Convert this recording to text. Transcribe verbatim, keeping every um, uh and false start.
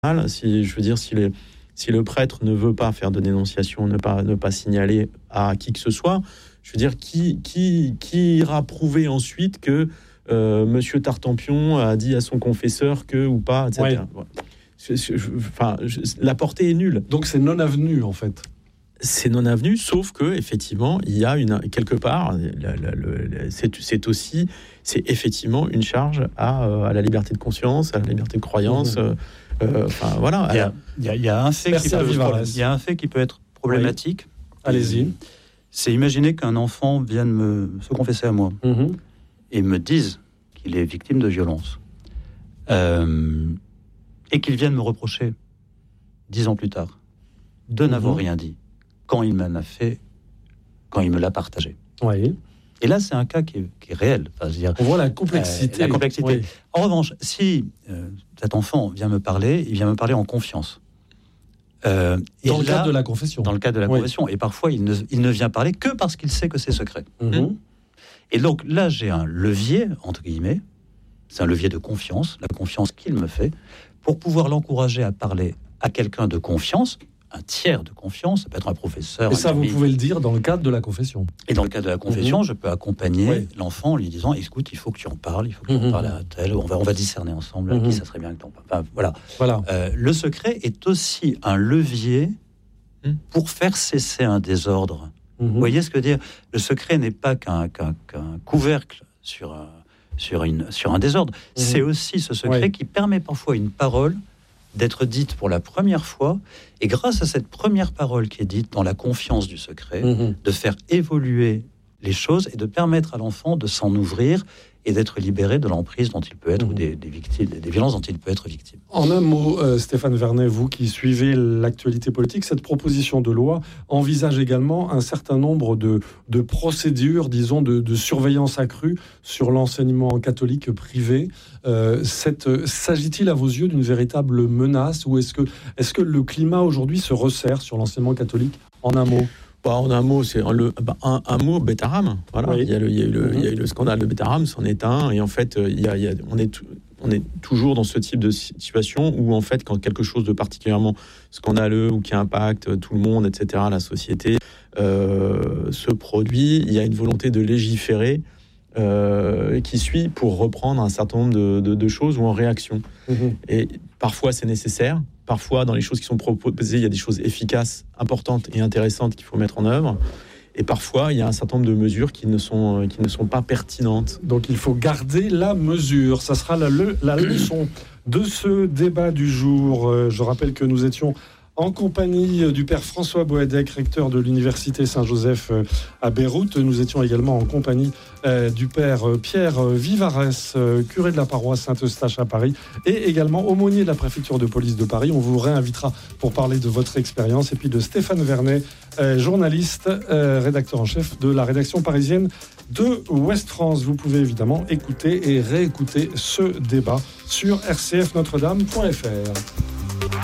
Si, je veux dire, si, les, si le prêtre ne veut pas faire de dénonciation, ne pas, ne pas signaler à qui que ce soit, je veux dire, qui, qui, qui ira prouver ensuite que euh, Monsieur Tartampion a dit à son confesseur que ou pas, et cetera. Ouais. Je, je, je, enfin, je, la portée est nulle. Donc c'est non avenu en fait. C'est non avenu, sauf que effectivement, il y a une quelque part, la, la, la, c'est, c'est aussi, c'est effectivement une charge à, à la liberté de conscience, à la liberté de croyance. Mmh. Euh, enfin voilà. Il y a, il y a, il y a un fait qui peut, il y a un fait qui peut être problématique. Oui. Allez-y. C'est imaginer qu'un enfant vienne me se confesser à moi mmh. et me dise qu'il est victime de violence euh, et qu'il vienne me reprocher dix ans plus tard de mmh. n'avoir rien dit quand il m'en a fait, quand il me l'a partagé. Oui. Et là, c'est un cas qui est, qui est réel. Enfin, je veux dire, on voit la complexité. Euh, la complexité. Oui. En revanche, si euh, cet enfant vient me parler, il vient me parler en confiance. Euh, et dans le là, cadre de la confession. Dans le cadre de la oui. confession. Et parfois, il ne, il ne vient parler que parce qu'il sait que c'est secret. Mm-hmm. Et donc là, j'ai un levier, entre guillemets, c'est un levier de confiance, la confiance qu'il me fait, pour pouvoir l'encourager à parler à quelqu'un de confiance, un tiers de confiance, ça peut être un professeur. Et ça, ami. Vous pouvez le dire dans le cadre de la confession. Et dans le cadre de la confession, mmh. je peux accompagner oui. l'enfant en lui disant, écoute, il faut que tu en parles, il faut que tu mmh. en parles à tel, on va, on va discerner ensemble, mmh. à qui ça serait bien que tu en parles. Enfin, voilà. voilà. Euh, le secret est aussi un levier mmh. pour faire cesser un désordre. Mmh. Vous voyez ce que je veux dire ? Le secret n'est pas qu'un, qu'un, qu'un couvercle sur un, sur, une, sur un désordre. Mmh. C'est aussi ce secret oui. qui permet parfois une parole d'être dite pour la première fois, et grâce à cette première parole qui est dite dans la confiance du secret, mmh. de faire évoluer les choses et de permettre à l'enfant de s'en ouvrir et d'être libéré de l'emprise dont il peut être, mmh. ou des, des, victimes, des violences dont il peut être victime. En un mot, euh, Stéphane Vernet, vous qui suivez l'actualité politique, cette proposition de loi envisage également un certain nombre de, de procédures, disons, de, de surveillance accrue sur l'enseignement catholique privé. Euh, cette, s'agit-il à vos yeux d'une véritable menace, ou est-ce que, est-ce que le climat aujourd'hui se resserre sur l'enseignement catholique? En un mot. Bah, en un mot, c'est le, bah, un, un mot, Betaram. Voilà. Oui. Il y a le, il y a eu le, mmh. il y a eu le scandale de Betaram, c'en est un. Et en fait, il y a, il y a, on est, on est toujours dans ce type de situation où, en fait, quand quelque chose de particulièrement scandaleux ou qui impacte tout le monde, et cetera, la société, euh, se produit, il y a une volonté de légiférer euh, qui suit pour reprendre un certain nombre de, de, de choses ou en réaction. Mmh. Et parfois, c'est nécessaire. Parfois, dans les choses qui sont proposées, il y a des choses efficaces, importantes et intéressantes qu'il faut mettre en œuvre. Et parfois, il y a un certain nombre de mesures qui ne sont, qui ne sont pas pertinentes. Donc, il faut garder la mesure. Ça sera la, le, la leçon de ce débat du jour. Je rappelle que nous étions en compagnie du père François Boedek, recteur de l'université Saint-Joseph à Beyrouth. Nous étions également en compagnie euh, du père Pierre Vivarès, euh, curé de la paroisse Saint-Eustache à Paris, et également aumônier de la préfecture de police de Paris. On vous réinvitera pour parler de votre expérience. Et puis de Stéphane Vernet, euh, journaliste, euh, rédacteur en chef de la rédaction parisienne de Ouest France. Vous pouvez évidemment écouter et réécouter ce débat sur r c f notre dame point f r.